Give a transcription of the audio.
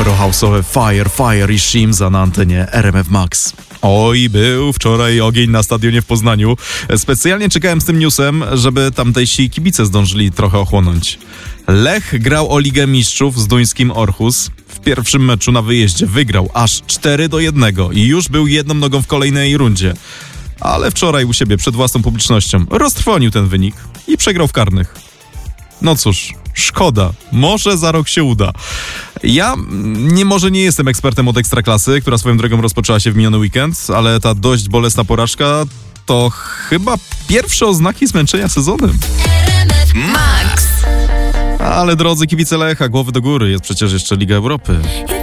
Eurohouse'owe Fire i Shimza na antenie RMF Max. Oj, był wczoraj ogień na stadionie w Poznaniu. Specjalnie czekałem z tym newsem, żeby tamtejsi kibice zdążyli trochę ochłonąć. Lech grał o Ligę Mistrzów z duńskim Aarhus. W pierwszym meczu na wyjeździe wygrał aż 4-1 i już był jedną nogą w kolejnej rundzie. Ale wczoraj u siebie przed własną publicznością roztrwonił ten wynik i przegrał w karnych. No cóż, szkoda. Może za rok się uda. Ja może nie jestem ekspertem od Ekstraklasy, która swoją drogą rozpoczęła się w miniony weekend, ale ta dość bolesna porażka to chyba pierwsze oznaki zmęczenia sezonem. Max. Ale drodzy kibice Lecha, głowy do góry, jest przecież jeszcze Liga Europy.